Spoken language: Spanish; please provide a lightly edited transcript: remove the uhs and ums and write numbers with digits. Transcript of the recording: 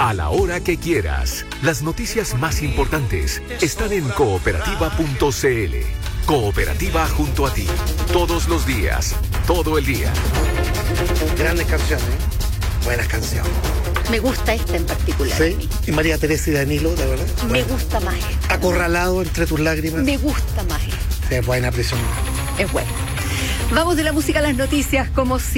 a la hora que quieras. Las noticias más importantes están en cooperativa.cl. Cooperativa junto a ti. Todos los días, todo el día. Grandes canciones, buenas canciones. Me gusta esta en particular. Sí, y María Teresa y Danilo, de verdad. Me gusta más esta. Acorralado entre tus lágrimas. Me gusta más esta. Sí, buena prisión. Es buena. Vamos de la música a las noticias como